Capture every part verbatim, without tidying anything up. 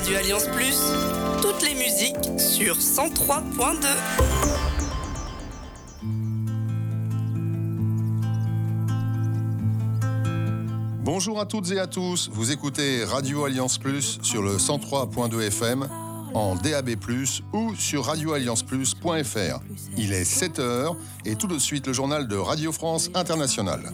Radio Alliance Plus, toutes les musiques sur cent trois point deux. Bonjour à toutes et à tous, vous écoutez Radio Alliance Plus sur le cent trois point deux F M, en D A B plus, ou sur radio alliance plus point f r. Il est sept heures et tout de suite le journal de Radio France Internationale.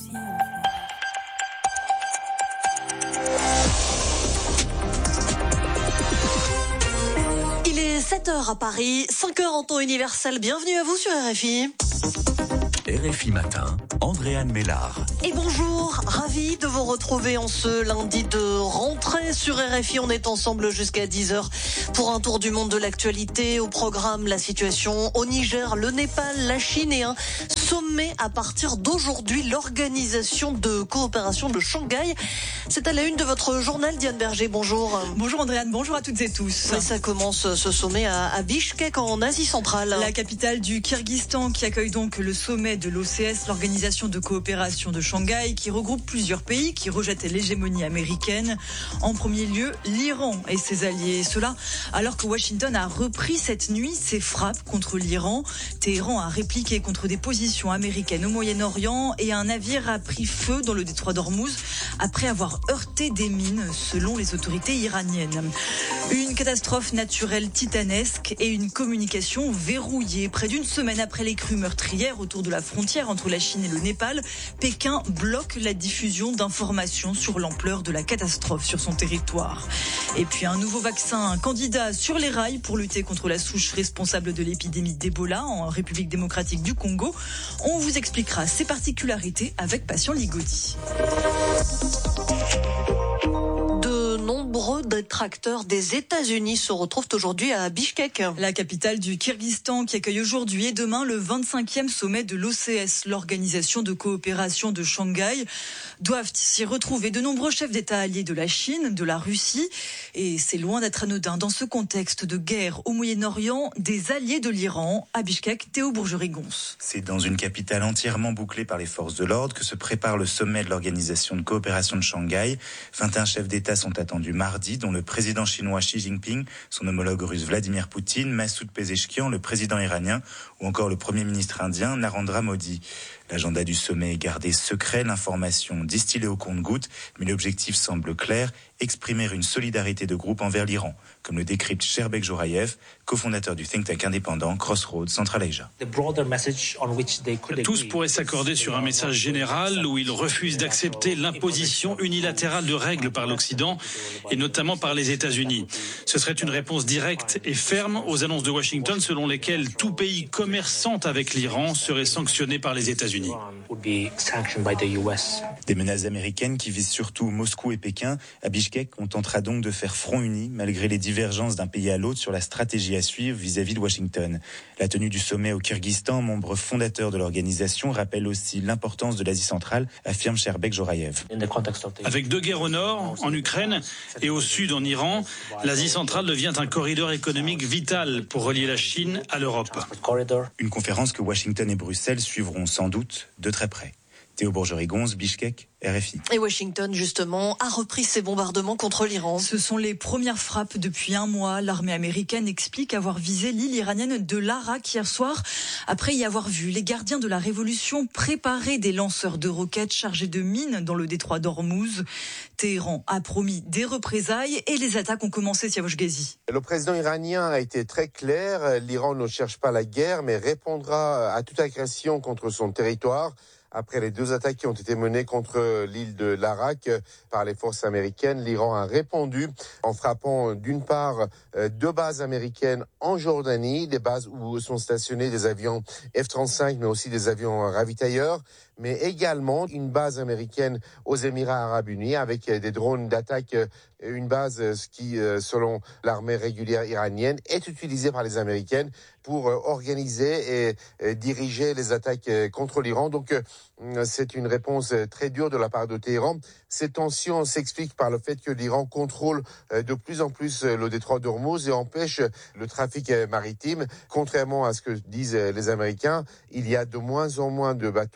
Il est sept heures à Paris, cinq heures en temps universel. Bienvenue à vous sur R F I. R F I Matin, Andréane Mélard. Et bonjour, ravi de vous retrouver en ce lundi de rentrée sur R F I. On est ensemble jusqu'à dix heures pour un tour du monde de l'actualité. Au programme, la situation au Niger, le Népal, la Chine et un sommet à partir d'aujourd'hui, l'Organisation de coopération de Shanghai. C'est à la une de votre journal, Diane Berger. Bonjour. Bonjour Andréane, bonjour à toutes et tous. Et ça commence ce sommet à, à Bishkek en Asie centrale. La capitale du Kyrgyzstan qui accueille donc le sommet de l'O C S, l'Organisation de coopération de Shanghai, qui regroupe plusieurs pays qui rejettent l'hégémonie américaine. En premier lieu, l'Iran et ses alliés. Cela alors que Washington a repris cette nuit ses frappes contre l'Iran. Téhéran a répliqué contre des positions américaines au Moyen-Orient et un navire a pris feu dans le détroit d'Ormuz après avoir heurté des mines, selon les autorités iraniennes. Une catastrophe naturelle titanesque et une communication verrouillée. Près d'une semaine après les crues meurtrières autour de la frontière entre la Chine et le Népal, Pékin bloque la diffusion d'informations sur l'ampleur de la catastrophe sur son territoire. Et puis un nouveau vaccin, un candidat sur les rails pour lutter contre la souche responsable de l'épidémie d'Ebola en République démocratique du Congo. On vous expliquera ses particularités avec Patient Ligodi. De nombreux détracteurs des États-Unis se retrouvent aujourd'hui à Bishkek. La capitale du Kyrgyzstan qui accueille aujourd'hui et demain le vingt-cinquième sommet de l'O C S, l'Organisation de coopération de Shanghai. Doivent s'y retrouver de nombreux chefs d'État alliés de la Chine, de la Russie. Et c'est loin d'être anodin dans ce contexte de guerre au Moyen-Orient, des alliés de l'Iran. À Bishkek, Théo Bourgerie-Gonce. C'est dans une capitale entièrement bouclée par les forces de l'ordre que se prépare le sommet de l'Organisation de coopération de Shanghai. vingt et un chefs d'État sont attendus mardi, dont le président chinois Xi Jinping, son homologue russe Vladimir Poutine, Massoud Pezeshkian, le président iranien, ou encore le premier ministre indien Narendra Modi. L'agenda du sommet est gardé secret, l'information distillée au compte-gouttes, mais l'objectif semble clair, exprimer une solidarité de groupe envers l'Iran, comme le décrypte Sherbek Jorayev, cofondateur du think tank indépendant Crossroads Central Asia. Tous pourraient s'accorder sur un message général où ils refusent d'accepter l'imposition unilatérale de règles par l'Occident et notamment par les États-Unis. Ce serait une réponse directe et ferme aux annonces de Washington selon lesquelles tout pays commerçant avec l'Iran serait sanctionné par les États-Unis. Des menaces américaines qui visent surtout Moscou et Pékin. À Bishkek, on tentera donc de faire front uni malgré les divergences d'un pays à l'autre sur la stratégie à suivre vis-à-vis de Washington. La tenue du sommet au Kyrgyzstan, membre fondateur de l'organisation, rappelle aussi l'importance de l'Asie centrale, affirme Sherbek Jorayev. Avec deux guerres au nord, en Ukraine, et au sud, en Iran, l'Asie centrale devient un corridor économique vital pour relier la Chine à l'Europe. Une conférence que Washington et Bruxelles suivront sans doute de très près. Théo Bourgerie-Gonce, Bishkek, R F I. Et Washington, justement, a repris ses bombardements contre l'Iran. Ce sont les premières frappes depuis un mois. L'armée américaine explique avoir visé l'île iranienne de l'Arak hier soir, après y avoir vu les gardiens de la révolution préparer des lanceurs de roquettes chargés de mines dans le détroit d'Ormuz. Téhéran a promis des représailles et les attaques ont commencé, Siavosh Ghazi. Le président iranien a été très clair. L'Iran ne cherche pas la guerre, mais répondra à toute agression contre son territoire. Après les deux attaques qui ont été menées contre l'île de l'Arak par les forces américaines, l'Iran a répondu en frappant d'une part deux bases américaines en Jordanie, des bases où sont stationnés des avions F trente-cinq, mais aussi des avions ravitailleurs, mais également une base américaine aux Émirats arabes unis avec des drones d'attaque, une base qui, selon l'armée régulière iranienne, est utilisée par les Américaines pour organiser et diriger les attaques contre l'Iran. Donc, c'est une réponse très dure de la part de Téhéran. Ces tensions s'expliquent par le fait que l'Iran contrôle de plus en plus le détroit d'Ormuz et empêche le trafic maritime. Contrairement à ce que disent les Américains, il y a de moins en moins de bateaux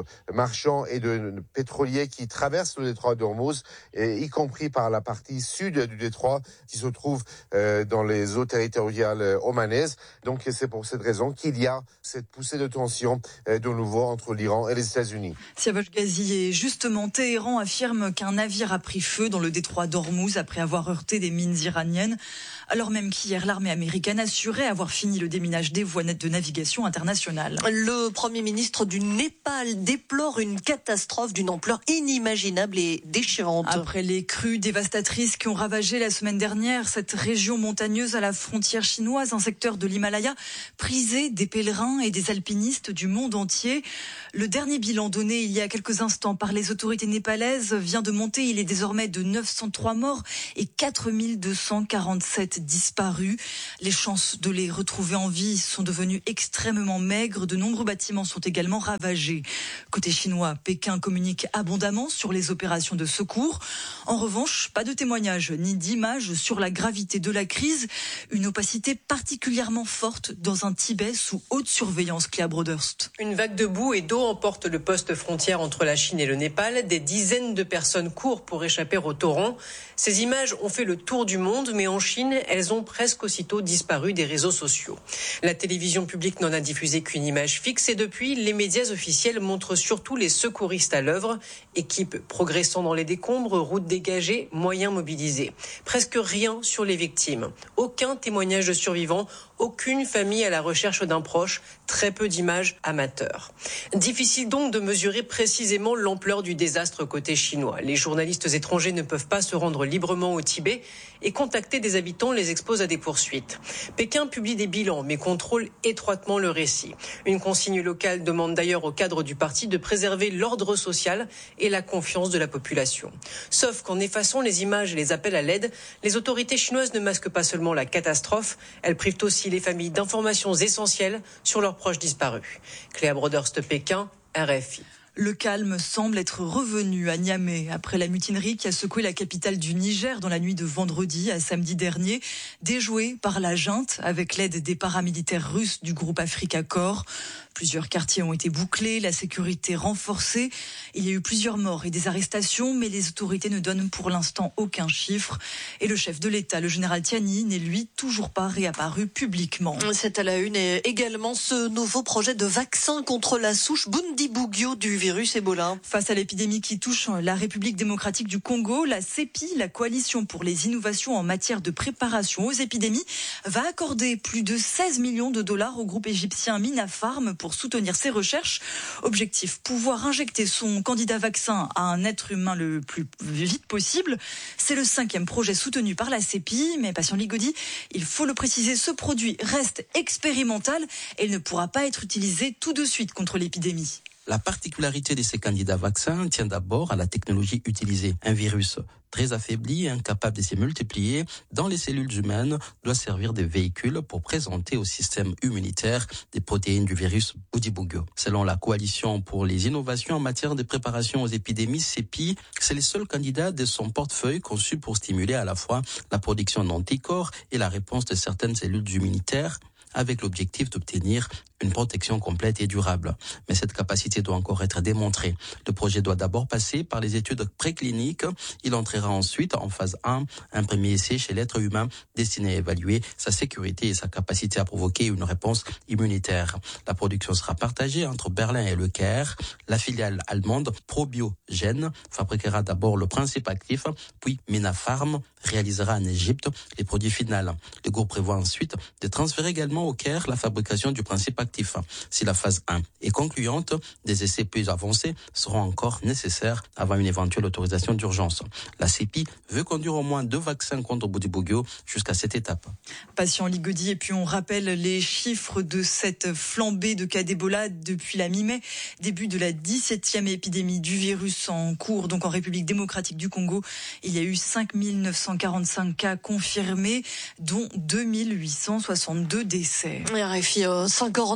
marchands et de pétroliers qui traversent le détroit d'Ormuz, et y compris par la partie sud du détroit qui se trouve euh, dans les eaux territoriales omanaises. Donc c'est pour cette raison qu'il y a cette poussée de tension euh, de nouveau entre l'Iran et les États-Unis. Siavash Ghazi, et justement, Téhéran affirme qu'un navire a pris feu dans le détroit d'Ormuz après avoir heurté des mines iraniennes, alors même qu'hier l'armée américaine assurait avoir fini le déminage des voies de navigation internationale. Le Premier ministre du Népal déplore une catastrophe d'une ampleur inimaginable et déchirante. Après les crues dévastatrices qui ont ravagé la semaine dernière cette région montagneuse à la frontière chinoise, un secteur de l'Himalaya prisé des pèlerins et des alpinistes du monde entier. Le dernier bilan donné il y a quelques instants par les autorités népalaises vient de monter. Il est désormais de neuf cent trois morts et quatre mille deux cent quarante-sept disparus. Les chances de les retrouver en vie sont devenues extrêmement maigres. De nombreux bâtiments sont également ravagés. Côté chinois, Pékin communique abondamment sur les opérations de secours. En revanche, pas de témoignages ni d'images sur la gravité de la crise. Une opacité particulièrement forte dans un Tibet sous haute surveillance. Cléa Broderst. Une vague de boue et d'eau emporte le poste frontière entre la Chine et le Népal. Des dizaines de personnes courent pour échapper au torrent. Ces images ont fait le tour du monde, mais en Chine, elles ont presque aussitôt disparu des réseaux sociaux. La télévision publique n'en a diffusé qu'une image fixe et depuis, les médias officiels montrent surtout les secouristes à l'œuvre. Équipes progressant dans les décombres, routes dégagées, moyens mobilisés. Presque rien sur les victimes. Aucun témoignage de survivants, aucune famille à la recherche d'un proche, très peu d'images amateurs. Difficile donc de mesurer précisément l'ampleur du désastre côté chinois. Les journalistes étrangers ne peuvent pas se rendre librement au Tibet et contacter des habitants les expose à des poursuites. Pékin publie des bilans mais contrôle étroitement le récit. Une consigne locale demande d'ailleurs au cadre du parti de préserver l'ordre social et la confiance de la population. Sauf qu'en effaçant les images et les appels à l'aide, les autorités chinoises ne masquent pas seulement la catastrophe, elles privent aussi les familles d'informations essentielles sur leurs proches disparus. Cléa Broderst, Pékin, R F I. Le calme semble être revenu à Niamey après la mutinerie qui a secoué la capitale du Niger dans la nuit de vendredi à samedi dernier, déjouée par la junte avec l'aide des paramilitaires russes du groupe Africa Corps. Plusieurs quartiers ont été bouclés, la sécurité renforcée. Il y a eu plusieurs morts et des arrestations, mais les autorités ne donnent pour l'instant aucun chiffre. Et le chef de l'État, le général Tiani, n'est lui toujours pas réapparu publiquement. C'est à la une et également ce nouveau projet de vaccin contre la souche Bundibugyo du virus Ebola. Face à l'épidémie qui touche la République démocratique du Congo, la CEPI, la coalition pour les innovations en matière de préparation aux épidémies, va accorder plus de seize millions de dollars au groupe égyptien Minapharm pour soutenir ses recherches. Objectif, pouvoir injecter son candidat vaccin à un être humain le plus vite possible. C'est le cinquième projet soutenu par la CEPI, mais Patient Ligodi, il faut le préciser, ce produit reste expérimental et il ne pourra pas être utilisé tout de suite contre l'épidémie. La particularité de ces candidats vaccins tient d'abord à la technologie utilisée. Un virus très affaibli et incapable de se multiplier dans les cellules humaines doit servir de véhicule pour présenter au système immunitaire des protéines du virus Bundibugyo. Selon la coalition pour les innovations en matière de préparation aux épidémies, CEPI, c'est le seul candidat de son portefeuille conçu pour stimuler à la fois la production d'anticorps et la réponse de certaines cellules immunitaires, avec l'objectif d'obtenir une protection complète et durable. Mais cette capacité doit encore être démontrée. Le projet doit d'abord passer par les études précliniques. Il entrera ensuite en phase un, un premier essai chez l'être humain destiné à évaluer sa sécurité et sa capacité à provoquer une réponse immunitaire. La production sera partagée entre Berlin et Le Caire. La filiale allemande ProBioGen fabriquera d'abord le principe actif, puis Minapharm réalisera en Égypte les produits finaux. Le groupe prévoit ensuite de transférer également au Caire la fabrication du principe actif. Si la phase un est concluante, des essais plus avancés seront encore nécessaires avant une éventuelle autorisation d'urgence. La CEPI veut conduire au moins deux vaccins contre Bundibugyo jusqu'à cette étape. Patient Ligodi, et puis on rappelle les chiffres de cette flambée de cas d'Ebola depuis la mi-mai, début de la dix-septième épidémie du virus en cours, donc en République démocratique du Congo. Il y a eu cinq mille neuf cent quarante-cinq cas confirmés, dont deux mille huit cent soixante-deux décès. R F I, euh, cinq heures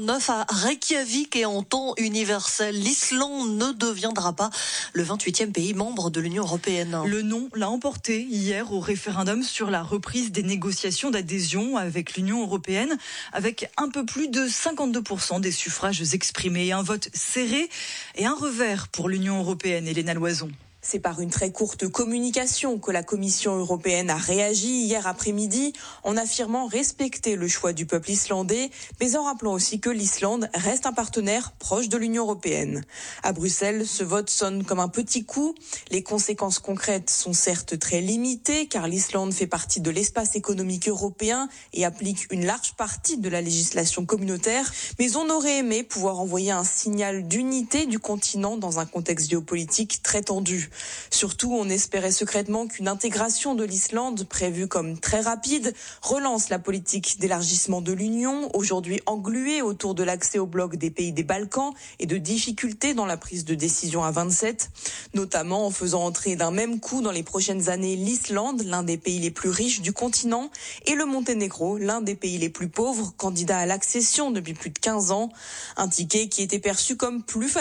neuf à Reykjavik et en temps universel. L'Islande ne deviendra pas le vingt-huitième pays membre de l'Union européenne. Le non l'a emporté hier au référendum sur la reprise des négociations d'adhésion avec l'Union européenne, avec un peu plus de cinquante-deux pour cent des suffrages exprimés. Un vote serré et un revers pour l'Union européenne. Hélène Loison. C'est par une très courte communication que la Commission européenne a réagi hier après-midi en affirmant respecter le choix du peuple islandais, mais en rappelant aussi que l'Islande reste un partenaire proche de l'Union européenne. À Bruxelles, ce vote sonne comme un petit coup. Les conséquences concrètes sont certes très limitées car l'Islande fait partie de l'espace économique européen et applique une large partie de la législation communautaire, mais on aurait aimé pouvoir envoyer un signal d'unité du continent dans un contexte géopolitique très tendu. Surtout, on espérait secrètement qu'une intégration de l'Islande, prévue comme très rapide, relance la politique d'élargissement de l'Union, aujourd'hui engluée autour de l'accès au bloc des pays des Balkans et de difficultés dans la prise de décision à vingt-sept, notamment en faisant entrer d'un même coup dans les prochaines années l'Islande, l'un des pays les plus riches du continent, et le Monténégro, l'un des pays les plus pauvres, candidat à l'accession depuis plus de quinze ans. Un ticket qui était perçu comme plus facile